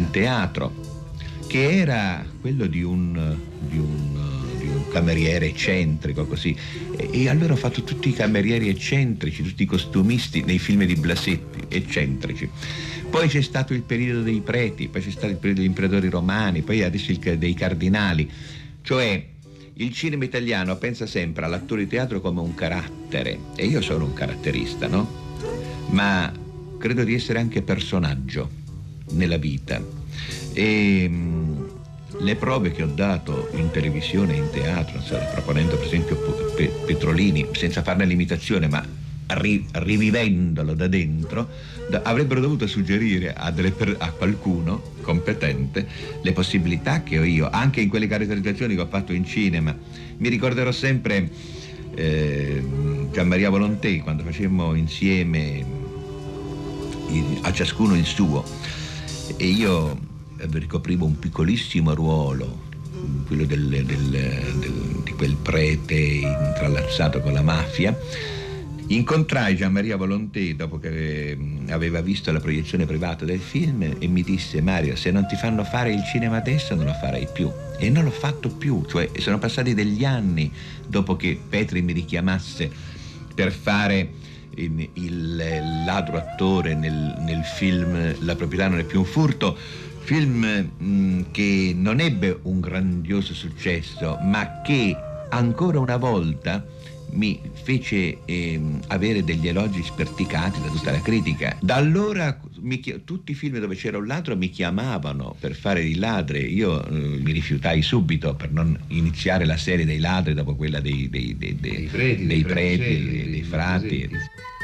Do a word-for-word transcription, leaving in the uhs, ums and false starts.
il teatro, che era quello di un, di un, di un cameriere eccentrico, così. E, e allora ho fatto tutti i camerieri eccentrici, tutti i costumisti nei film di Blasetti, eccentrici. Poi c'è stato il periodo dei preti, poi c'è stato il periodo degli imperatori romani, poi adesso il, dei cardinali. Cioè, il cinema italiano pensa sempre all'attore di teatro come un carattere, e io sono un caratterista, no? Ma credo di essere anche personaggio nella vita. E mh, le prove che ho dato in televisione e in teatro, so, proponendo per esempio Pe- Petrolini, senza farne l'imitazione, ma ri- rivivendolo da dentro, da- avrebbero dovuto suggerire a, delle per- a qualcuno competente le possibilità che ho io, anche in quelle caratterizzazioni che ho fatto in cinema. Mi ricorderò sempre eh, Gianmaria Volonté, quando facemmo insieme in, a ciascuno il suo, e io ricoprivo un piccolissimo ruolo, quello del, del, del, di quel prete intrallazzato con la mafia. Incontrai Gianmaria Volonté dopo che aveva visto la proiezione privata del film e mi disse: Mario, se non ti fanno fare il cinema adesso non lo farai più. E non l'ho fatto più, cioè sono passati degli anni dopo che Petri mi richiamasse per fare il, il ladro attore nel, nel film La proprietà non è più un furto, film mh, che non ebbe un grandioso successo, ma che ancora una volta mi fece eh, avere degli elogi sperticati da tutta la critica. Da allora mi, tutti i film dove c'era un ladro mi chiamavano per fare i ladri. Io eh, mi rifiutai subito per non iniziare la serie dei ladri dopo quella dei, dei, dei, dei, dei preti, dei, dei preti, francesi, dei, dei dei frati. francesi.